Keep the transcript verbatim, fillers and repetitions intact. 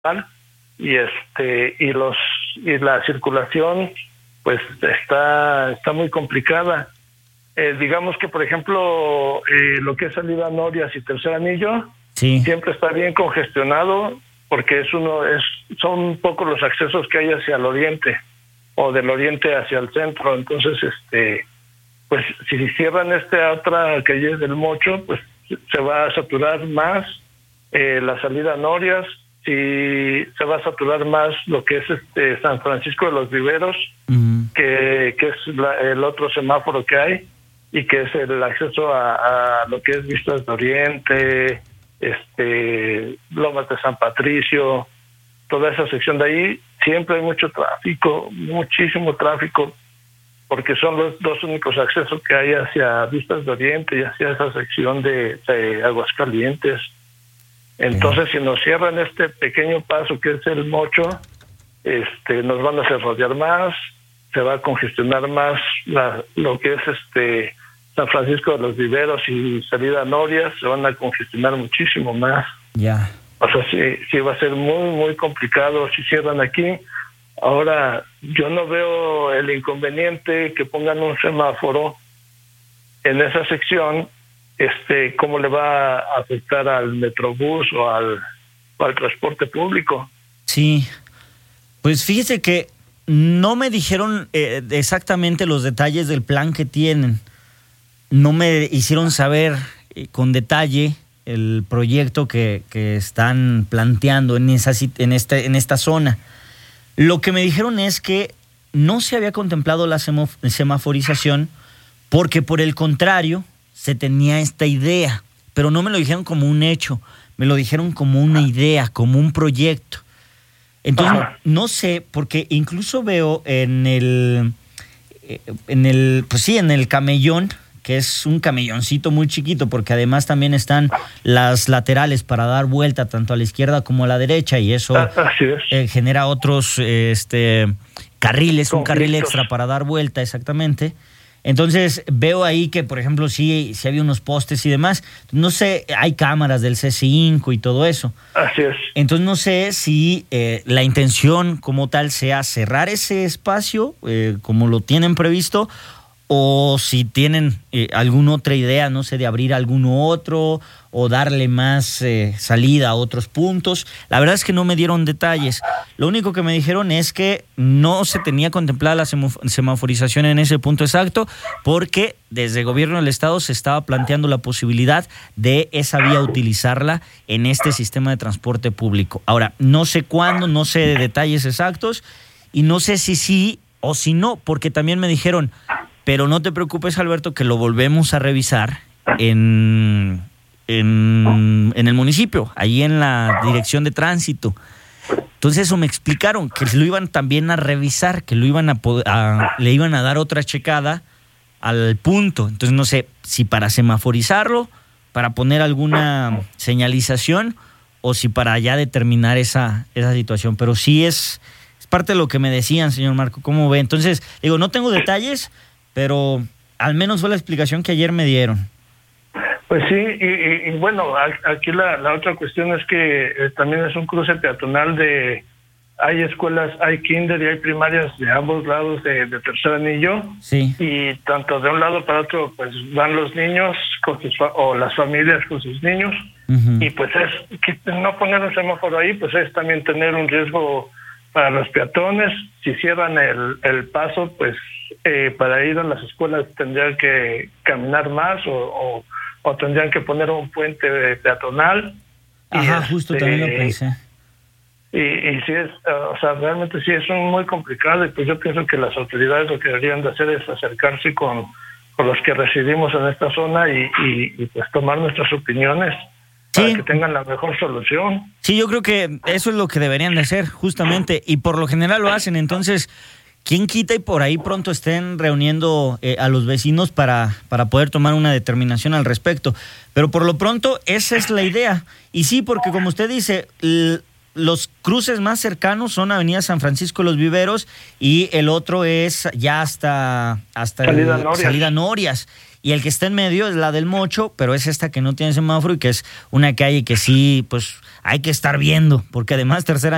y este y los y la circulación pues está está muy complicada. Eh, digamos que por ejemplo eh, lo que es salida Norias y Tercer Anillo sí. siempre está bien congestionado porque es uno es son pocos los accesos que hay hacia el oriente o del oriente hacia el centro. Entonces este pues si cierran esta otra calle del Mocho, pues se va a saturar más eh, la salida Norias, si se va a saturar más lo que es este San Francisco de los Viveros, uh-huh. que, que es la, el otro semáforo que hay y que es el acceso a, a lo que es Vistas de Oriente, este Lomas de San Patricio, toda esa sección de ahí. Siempre hay mucho tráfico, muchísimo tráfico, porque son los dos únicos accesos que hay hacia Vistas de Oriente y hacia esa sección de, de Aguascalientes. Entonces, si nos cierran este pequeño paso que es el Mocho, este, nos van a hacer rodear más, se va a congestionar más la, lo que es este San Francisco de los Viveros y salida Norias, se van a congestionar muchísimo más. Ya. O sea, sí, sí va a ser muy, muy complicado si cierran aquí. Ahora, yo no veo el inconveniente que pongan un semáforo en esa sección, este, cómo le va a afectar al Metrobús o al, o al transporte público. Sí, pues fíjese que no me dijeron eh, exactamente los detalles del plan que tienen. No me hicieron saber eh, con detalle el proyecto que, que están planteando en esa en este en esta zona. Lo que me dijeron es que no se había contemplado la semaforización porque por el contrario se tenía esta idea, pero no me lo dijeron como un hecho, me lo dijeron como una idea, como un proyecto. Entonces no, no sé, porque incluso veo en el en el pues sí, en el camellón, que es un camelloncito muy chiquito, porque además también están las laterales para dar vuelta tanto a la izquierda como a la derecha, y eso eh, genera otros eh, este carriles, un carril extra para dar vuelta, exactamente. Entonces veo ahí que, por ejemplo, sí, sí había unos postes y demás. No sé, hay cámaras del C cinco y todo eso. Así es. Entonces no sé si eh, la intención como tal sea cerrar ese espacio eh, como lo tienen previsto, o si tienen eh, alguna otra idea, no sé, de abrir alguno otro o darle más eh, salida a otros puntos. La verdad es que no me dieron detalles. Lo único que me dijeron es que no se tenía contemplada la semaforización en ese punto exacto, porque desde el gobierno del estado se estaba planteando la posibilidad de esa vía utilizarla en este sistema de transporte público. Ahora, no sé cuándo, no sé de detalles exactos, y no sé si sí o si no, porque también me dijeron, pero no te preocupes, Alberto, que lo volvemos a revisar en, en, en el municipio, ahí en la dirección de tránsito. Entonces eso me explicaron, que lo iban también a revisar, que lo iban a, a le iban a dar otra checada al punto. Entonces no sé si para semaforizarlo, para poner alguna señalización, o si para ya determinar esa, esa situación. Pero sí es, es parte de lo que me decían, señor Marco. ¿Cómo ve? Entonces, digo, no tengo detalles, pero al menos fue la explicación que ayer me dieron. Pues sí, y, y, y bueno, aquí la, la otra cuestión es que eh, también es un cruce peatonal de, hay escuelas, hay kinder y hay primarias de ambos lados de, de Tercer Anillo, sí. Y tanto de un lado para otro pues van los niños con sus, o las familias con sus niños, uh-huh. Y pues es que no poner un semáforo ahí, pues es también tener un riesgo para los peatones. Si cierran el, el paso, pues eh, para ir a las escuelas tendrían que caminar más o, o, o tendrían que poner un puente peatonal. Ajá, y justo este, también lo pensé. Y, y sí es, uh, o sea, realmente sí es un muy complicado, y pues yo pienso que las autoridades lo que deberían de hacer es acercarse con, con los que residimos en esta zona y, y, y pues tomar nuestras opiniones. Para sí. que tengan la mejor solución. Sí, yo creo que eso es lo que deberían de hacer, justamente, y por lo general lo hacen. Entonces, ¿quién quita y por ahí pronto estén reuniendo eh, a los vecinos para, para poder tomar una determinación al respecto? Pero por lo pronto, esa es la idea. Y sí, porque como usted dice, l- los cruces más cercanos son Avenida San Francisco de los Viveros, y el otro es ya hasta, hasta Salida el, Norias. Salida Norias. Y el que está en medio es la del Mocho, pero es esta que no tiene semáforo y que es una calle que sí, pues hay que estar viendo, porque además Tercera